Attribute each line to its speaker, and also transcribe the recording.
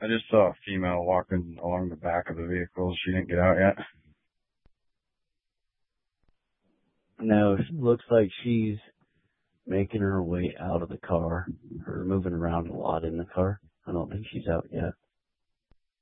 Speaker 1: I just saw a female walking along the back of the vehicle. She didn't get out yet.
Speaker 2: No, it looks like she's making her way out of the car or moving around a lot in the car. I don't think she's out yet.